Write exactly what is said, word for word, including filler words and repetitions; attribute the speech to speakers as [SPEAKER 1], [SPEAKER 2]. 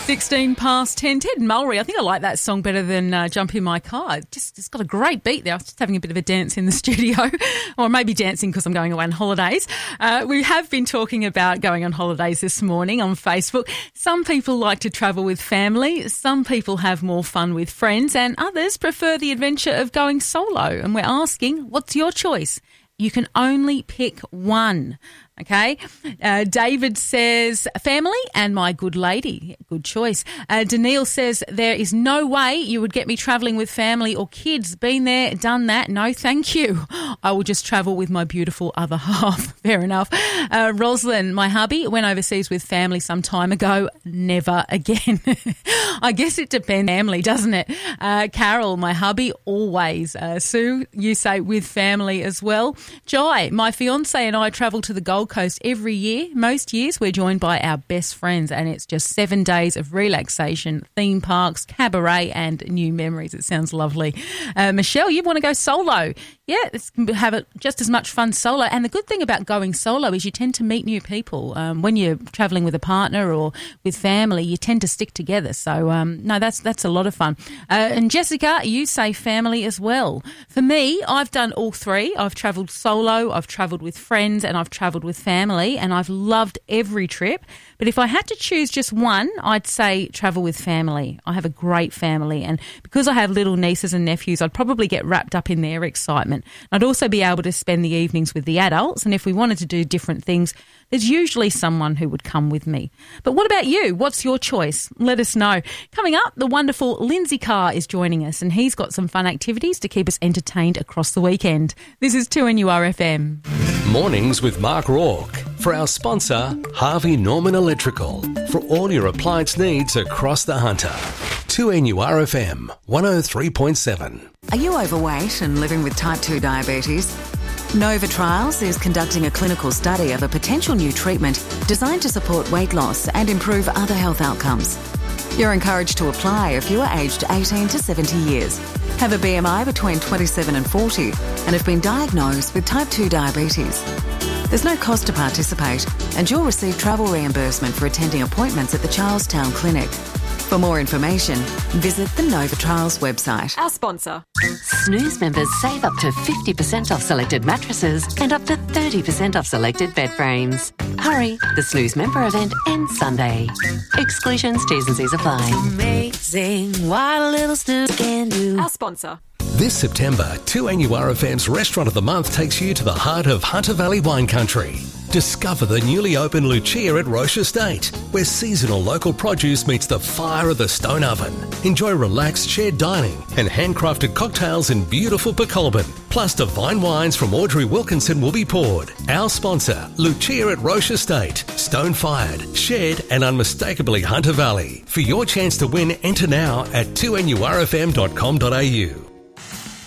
[SPEAKER 1] sixteen past ten. Ted Mulry, I think I like that song better than uh, Jump in My Car. It just, it's got a great beat there. I was just having a bit of a dance in the studio, or maybe dancing because I'm going away on holidays. Uh, we have been talking about going on holidays this morning on Facebook. Some people like to travel with family. Some people have more fun with friends, and others prefer the adventure of going solo. And we're asking, what's your choice? You can only pick one. Okay. Uh, David says, family and my good lady. Good choice. Uh, Daniil says, there is no way you would get me travelling with family or kids. Been there, done that. No, thank you. I will just travel with my beautiful other half. Fair enough. Uh, Roslyn, my hubby, went overseas with family some time ago. Never again. I guess it depends on family, doesn't it? Uh, Carol, my hubby, always. Uh, Sue, you say with family as well. Jai, my fiance and I travel to the Gold Coast every year. Most years we're joined by our best friends, and it's just seven days of relaxation, theme parks, cabaret and new memories. It sounds lovely. Uh, Michelle, you want to go solo? Yeah, it's, have it just as much fun solo. And the good thing about going solo is you tend to meet new people. Um, when you're travelling with a partner or with family, you tend to stick together. So, um, no, that's that's a lot of fun. Uh, and Jessica, you say family as well. For me, I've done all three. I've travelled solo, I've travelled with friends, and I've travelled with family, and I've loved every trip. But if I had to choose just one, I'd say travel with family. I have a great family, and because I have little nieces and nephews, I'd probably get wrapped up in their excitement. I'd also be able to spend the evenings with the adults, and if we wanted to do different things, there's usually someone who would come with me. But what about you? What's your choice? Let us know. Coming up, the wonderful Lindsay Carr is joining us, and he's got some fun activities to keep us entertained across the weekend. This is two N U R F M.
[SPEAKER 2] Mornings with Mark Rourke. For our sponsor, Harvey Norman Electrical. For all your appliance needs across the Hunter. two N U R F M, one oh three point seven.
[SPEAKER 3] Are you overweight and living with type two diabetes? Nova Trials is conducting a clinical study of a potential new treatment designed to support weight loss and improve other health outcomes. You're encouraged to apply if you are aged eighteen to seventy years, have a B M I between twenty-seven and forty, and have been diagnosed with type two diabetes. There's no cost to participate, and you'll receive travel reimbursement for attending appointments at the Charlestown Clinic. For more information, visit the Nova Trials website.
[SPEAKER 4] Our sponsor.
[SPEAKER 5] Snooze members save up to fifty percent off selected mattresses and up to thirty percent off selected bed frames. Hurry, the Snooze member event ends Sunday. Exclusions, T's and C's apply.
[SPEAKER 6] Amazing what a little snooze can do.
[SPEAKER 4] Our sponsor.
[SPEAKER 2] This September, two N U R F M's Restaurant of the Month takes you to the heart of Hunter Valley wine country. Discover the newly opened Lucia at Roche Estate, where seasonal local produce meets the fire of the stone oven. Enjoy relaxed shared dining and handcrafted cocktails in beautiful Pecolbin. Plus divine wines from Audrey Wilkinson will be poured. Our sponsor, Lucia at Roche Estate. Stone-fired, shared and unmistakably Hunter Valley. For your chance to win, enter now at two N U R F M dot com dot A U.